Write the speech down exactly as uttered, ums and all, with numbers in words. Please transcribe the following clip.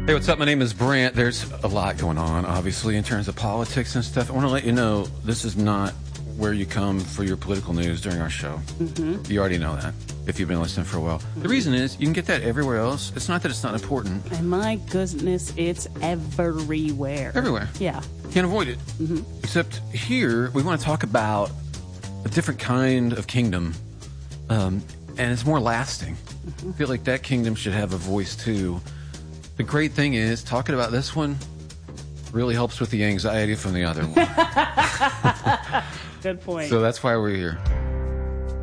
Hey, what's up? My name is Brant. There's a lot going on, obviously, in terms of politics and stuff. I want to let you know this is not where you come for your political news during our show. Mm-hmm. You already know that if you've been listening for a while. Mm-hmm. The reason is you can get that everywhere else. It's not that it's not important. And my goodness, it's everywhere. Everywhere. Yeah. Can't avoid it. Mm-hmm. Except here, we want to talk about a different kind of kingdom, um, and it's more lasting. Mm-hmm. I feel like that kingdom should have a voice, too. The great thing is, talking about this one really helps with the anxiety from the other one. Good point. So that's why we're here.